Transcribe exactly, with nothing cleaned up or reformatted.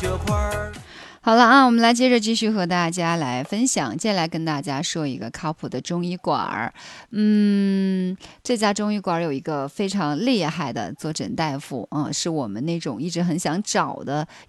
好了啊，我们来接着继续和大家来分享。接下来跟大家说一个靠谱的中医馆儿。嗯，这家中医馆儿有一个非常厉害的坐诊大夫，嗯，是我们那种一直很想找的